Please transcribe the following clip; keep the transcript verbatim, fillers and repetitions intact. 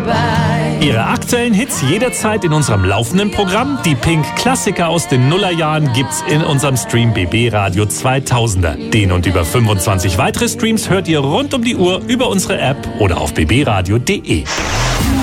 vorbei. Ihre aktuellen Hits jederzeit in unserem laufenden Programm. Die Pink-Klassiker aus den Nullerjahren gibt's in unserem Stream B B Radio zweitausender. Den und über fünfundzwanzig weitere Streams hört ihr rund um die Uhr über unsere App oder auf b b radio punkt d e.